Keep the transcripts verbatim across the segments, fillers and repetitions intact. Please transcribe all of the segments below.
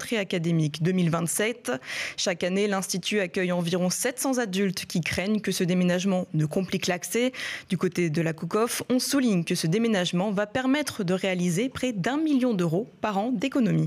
rentrée académique deux mille vingt-sept. Chaque année, l'Institut accueille environ sept cents adultes qui craignent que ce déménagement ne complique l'accès. Du côté de la COUCOF, on souligne que ce déménagement va permettre de réaliser près d'un million d'euros par an d'économies.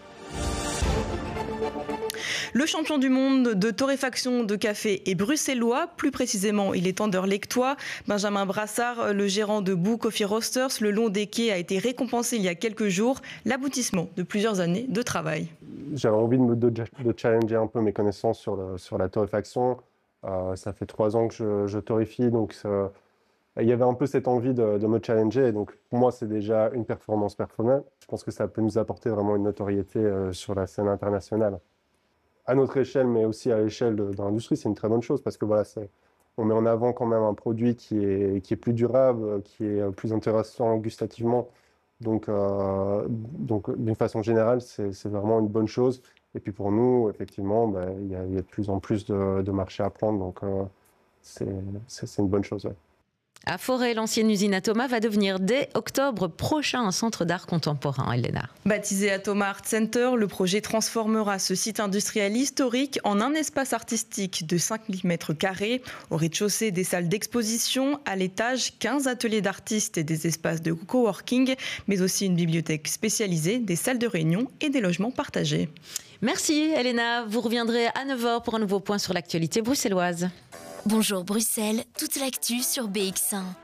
Le champion du monde de torréfaction de café est bruxellois. Plus précisément, il est anderlechtois. Benjamin Brassard, le gérant de Boo Coffee Roasters, le long des quais, a été récompensé il y a quelques jours. L'aboutissement de plusieurs années de travail. J'avais envie de, me, de, de challenger un peu mes connaissances sur, le, sur la torréfaction. Euh, ça fait trois ans que je, je torréfie, donc ça, il y avait un peu cette envie de, de me challenger. Donc pour moi, c'est déjà une performance personnelle. Je pense que ça peut nous apporter vraiment une notoriété euh, sur la scène internationale. À notre échelle, mais aussi à l'échelle de, de l'industrie, c'est une très bonne chose parce que voilà, c'est, on met en avant quand même un produit qui est, qui est plus durable, qui est plus intéressant gustativement. Donc, euh, donc d'une façon générale, c'est, c'est vraiment une bonne chose. Et puis pour nous, effectivement, ben, il y a, il y a de plus en plus de, de marchés à prendre, donc euh, c'est, c'est, c'est une bonne chose. Ouais. À Forêt, l'ancienne usine Atoma va devenir dès octobre prochain un centre d'art contemporain, Elena. Baptisé Atoma Art Center, le projet transformera ce site industriel historique en un espace artistique de cinq mille mètres carrés. Au rez-de-chaussée, des salles d'exposition, à l'étage, quinze ateliers d'artistes et des espaces de coworking, mais aussi une bibliothèque spécialisée, des salles de réunion et des logements partagés. Merci Elena, vous reviendrez à neuf heures pour un nouveau point sur l'actualité bruxelloise. Bonjour Bruxelles, toute l'actu sur B X un.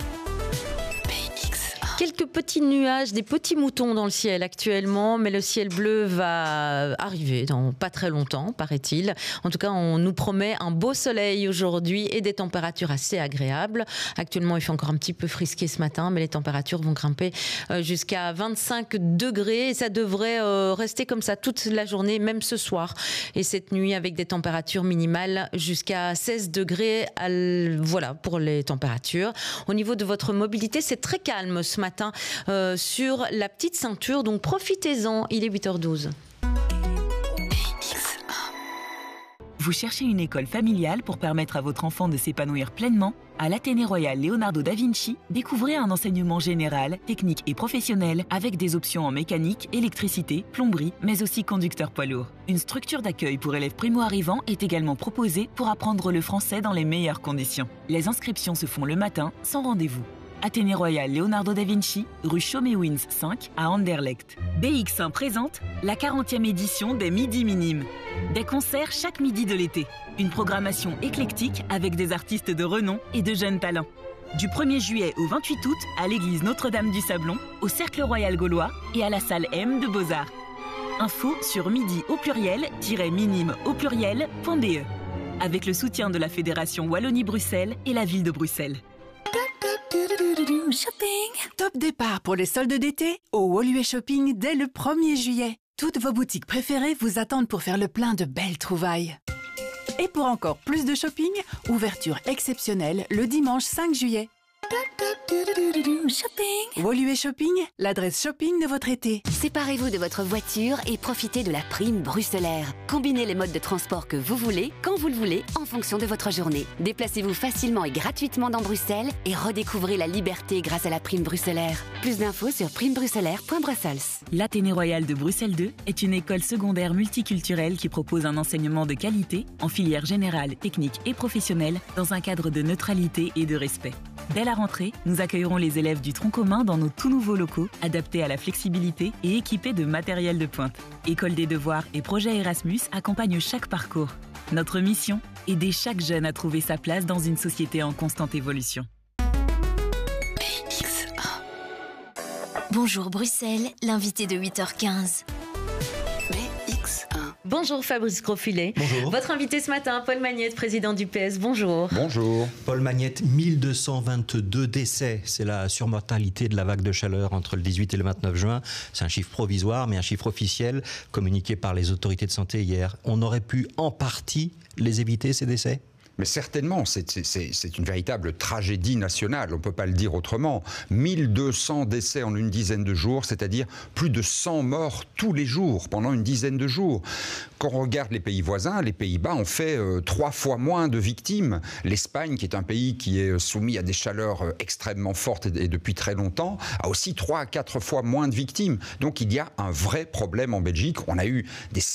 Quelques petits nuages, des petits moutons dans le ciel actuellement, mais le ciel bleu va arriver dans pas très longtemps, paraît-il. En tout cas, on nous promet un beau soleil aujourd'hui et des températures assez agréables. Actuellement, il fait encore un petit peu frisqué ce matin, mais les températures vont grimper jusqu'à vingt-cinq degrés et ça devrait rester comme ça toute la journée, même ce soir. Et cette nuit, avec des températures minimales jusqu'à seize degrés, voilà pour les températures. Au niveau de votre mobilité, c'est très calme ce matin. Matin, euh, sur la petite ceinture, donc profitez-en, il est huit heures douze. Vous cherchez une école familiale pour permettre à votre enfant de s'épanouir pleinement? À l'Athénée Royal Leonardo da Vinci, découvrez un enseignement général, technique et professionnel avec des options en mécanique, électricité, plomberie, mais aussi conducteur poids lourd. Une structure d'accueil pour élèves primo-arrivants est également proposée pour apprendre le français dans les meilleures conditions. Les inscriptions se font le matin, sans rendez-vous. Athénée Royal Leonardo da Vinci, rue Chaumet-Wins cinq à Anderlecht. B X un présente la quarantième édition des Midi Minimes. Des concerts chaque midi de l'été. Une programmation éclectique avec des artistes de renom et de jeunes talents. Du premier juillet au vingt-huit août à l'église Notre-Dame du Sablon, au Cercle Royal Gaulois et à la salle M de Beaux-Arts. Info sur midi au pluriel-minime au pluriel.be. Avec le soutien de la Fédération Wallonie-Bruxelles et la ville de Bruxelles. Shopping. Top départ pour les soldes d'été au Woluwe Shopping dès le premier juillet. Toutes vos boutiques préférées vous attendent pour faire le plein de belles trouvailles. Et pour encore plus de shopping, ouverture exceptionnelle le dimanche cinq juillet. Shopping. Woluwe Shopping, l'adresse shopping de votre été. Séparez-vous de votre voiture et profitez de la prime bruxellaire. Combinez les modes de transport que vous voulez, quand vous le voulez, en fonction de votre journée. Déplacez-vous facilement et gratuitement dans Bruxelles et redécouvrez la liberté grâce à la prime bruxellaire. Plus d'infos sur prime bruxellaire point brussels. L'Athénée Royal de Bruxelles deux est une école secondaire multiculturelle qui propose un enseignement de qualité en filière générale, technique et professionnelle dans un cadre de neutralité et de respect. Dès la rentrée, nous accueillerons les élèves du tronc commun dans nos tout nouveaux locaux, adaptés à la flexibilité et équipés de matériel de pointe. École des devoirs et projet Erasmus accompagnent chaque parcours. Notre mission, aider chaque jeune à trouver sa place dans une société en constante évolution. B X un. Bonjour Bruxelles, l'invité de huit heures quinze. B X un. Bonjour Fabrice Grosfilet. Bonjour. Votre invité ce matin, Paul Magnette, président du P S. Bonjour. Bonjour. Paul Magnette, mille deux cent vingt-deux décès. C'est la surmortalité de la vague de chaleur entre le dix-huit et le vingt-neuf juin. C'est un chiffre provisoire, mais un chiffre officiel communiqué par les autorités de santé hier. On aurait pu en partie les éviter, ces décès ? Mais certainement, c'est, c'est, c'est une véritable tragédie nationale, on ne peut pas le dire autrement. mille deux cents décès en une dizaine de jours, c'est-à-dire plus de cent morts tous les jours, pendant une dizaine de jours. Quand on regarde les pays voisins, les Pays-Bas ont fait euh, trois fois moins de victimes. L'Espagne, qui est un pays qui est soumis à des chaleurs euh, extrêmement fortes et, et depuis très longtemps, a aussi trois à quatre fois moins de victimes. Donc il y a un vrai problème en Belgique. On a eu des